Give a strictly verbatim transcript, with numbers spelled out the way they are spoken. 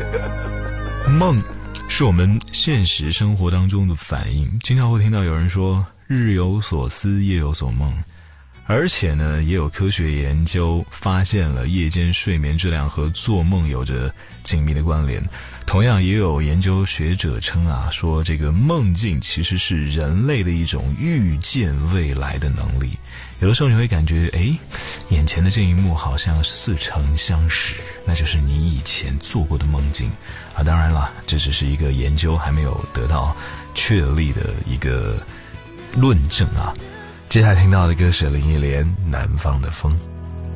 梦是我们现实生活当中的反应，经常会听到有人说日有所思夜有所梦，而且呢也有科学研究发现了夜间睡眠质量和做梦有着紧密的关联。同样也有研究学者称啊，说这个梦境其实是人类的一种预见未来的能力。有的时候你会感觉诶，眼前的这一幕好像似曾相识，那就是你以前做过的梦境啊。当然了，这只是一个研究，还没有得到确立的一个论证啊。接下来听到的歌是林忆莲《南方的风》。